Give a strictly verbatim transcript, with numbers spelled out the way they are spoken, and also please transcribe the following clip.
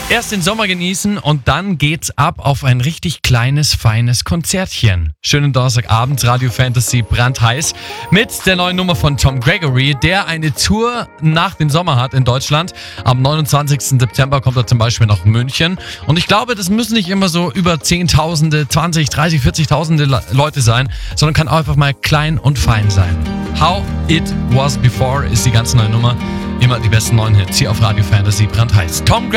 Erst den Sommer genießen und dann geht's ab auf ein richtig kleines, feines Konzertchen. Schönen Donnerstagabend, Radio Fantasy brandheiß mit der neuen Nummer von Tom Gregory, der eine Tour nach dem Sommer hat in Deutschland. Am neunundzwanzigsten September kommt er zum Beispiel nach München. Und ich glaube, das müssen nicht immer so über Zehntausende, zwanzig, dreißig, vierzigtausende Leute sein, sondern kann auch einfach mal klein und fein sein. How It Was Before ist die ganz neue Nummer. Immer die besten neuen Hits hier auf Radio Fantasy brandheiß. Tom Gregory.